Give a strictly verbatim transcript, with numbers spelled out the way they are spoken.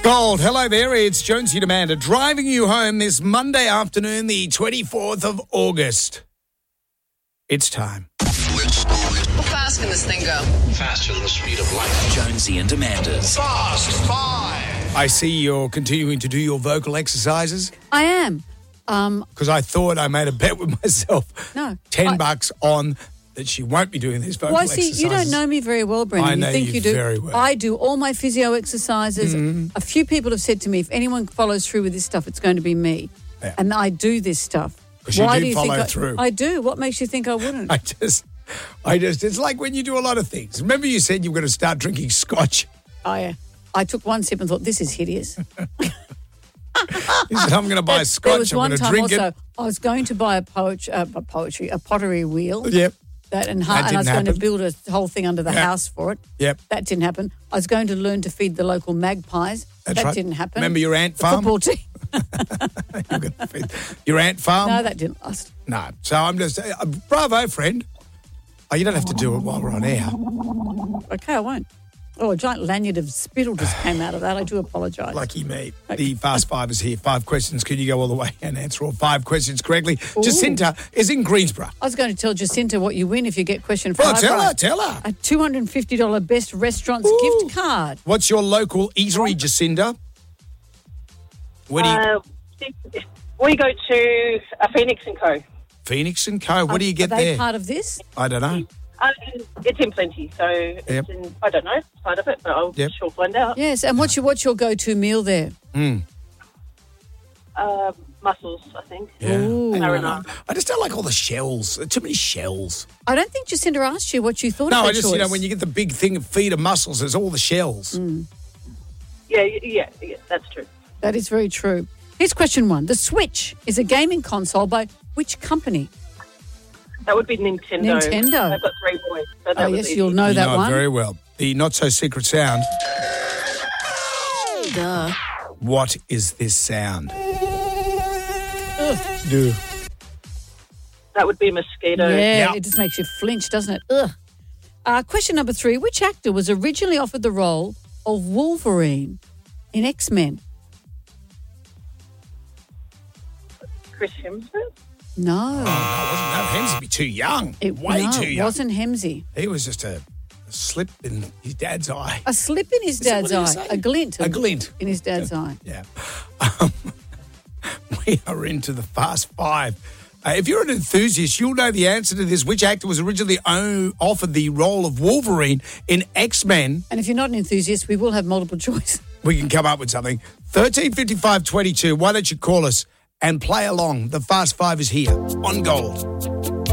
Gold, hello there, it's Jonesy and Amanda driving you home this Monday afternoon, the twenty-fourth of August. It's time. How fast can this thing go? Faster than the speed of light. Jonesy and Amanda's Fast Five. I see you're continuing to do your vocal exercises I am. Um, because I thought I made a bet with myself. No. Ten I- bucks on that she won't be doing these vocal well, see, exercises. you don't know me very well, Brendan. I know you think you you do. very well. I do all my physio exercises. Mm-hmm. A few people have said to me, if anyone follows through with this stuff, it's going to be me. Yeah. And I do this stuff. 'Cause you Why do do you follow think I, through. I do. What makes you think I wouldn't? I just, I just, it's like when you do a lot of things. Remember you said you were going to start drinking scotch? I, I took one sip and thought, this is hideous. You said, I'm going to buy There scotch, was I'm one going to time drink also, it. I was going to buy a, poet, uh, a poetry, a pottery wheel. Yep, That and, That ha- and I was didn't going to happen. build a whole thing under the Yeah. house for it. yep. That didn't happen. I was going to learn to feed the local magpies. That's that right. didn't happen. Remember your ant The farm? football team. You're gonna feed your ant farm? No, that didn't last. No. So I'm just, uh, bravo, friend. Oh, you don't have to do it while we're on air. Okay, I won't. Oh, a giant lanyard of spittle just came out of that. I do apologise. Lucky me. The Fast Five is here. Five questions. Can you go all the way and answer all five questions correctly? Jacinta is in Greensborough. I was going to tell Jacinta what you win if you get question Well, five tell her, right. tell her. A two hundred fifty dollars Best Restaurants Ooh. gift card. What's your local eatery, Jacinta? Where do you, Uh, we go to uh, Phoenix and Co. Phoenix and Co. What do you get Are they there? part of this? I don't know. Uh, it's in Plenty, so it's Yep. in, I don't know part of it, but I'll Yep. sure find out. Yes. And what's your what's your go-to meal there? Uh, mussels, I think. Yeah. Ooh. Marinara. I just don't like all the shells. There are too many shells. I don't think Jacinta asked you what you thought No, of I the just, choice. you know, when you get the big thing of feed of mussels, there's all the shells. Yeah, y- yeah, yeah, that's true. That is very true. Here's question one. The Switch is a gaming console by which company? That would be Nintendo. Nintendo. I've got three boys, so that Oh, was yes, easy. you'll know You that know it one. very well. The not-so-secret sound. Duh. What is this sound? Do. That would be a mosquito. Yeah, Yeah. it just makes you flinch, doesn't it? Ugh. Uh, question number three. Which actor was originally offered the role of Wolverine in X-Men? Chris Hemsworth. No. Oh, wasn't that Hemsy be too young? It Way no, too it young. wasn't Hemsy. He was just a, a slip in his dad's eye. A slip in his Is that dad's what he eye. was saying? A glint. A glint. In his dad's eye. Yeah. Um, we are into the Fast Five. Uh, if you're an enthusiast, you'll know the answer to this. Which actor was originally o- offered the role of Wolverine in X-Men? And if you're not an enthusiast, we will have multiple choice. We can come up with something. thirteen fifty-five twenty-two. Why don't you call us and play along? The Fast Five is here on Gold.